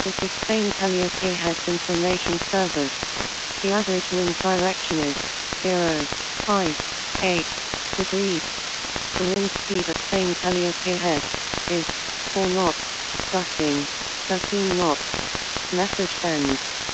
This is Spain Calliope Heads Information Service. The average wind direction is 0.58 degrees. The wind speed at Spain Calliope Head is 4 knots, gusting 13 knots. Message sent.